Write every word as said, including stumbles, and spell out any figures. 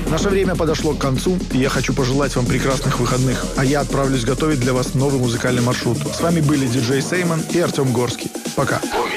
Наше время подошло к концу, и я хочу пожелать вам прекрасных выходных. А я отправлюсь готовить для вас новый музыкальный маршрут. С вами были диджей Сеймон и Артем Горский. Пока.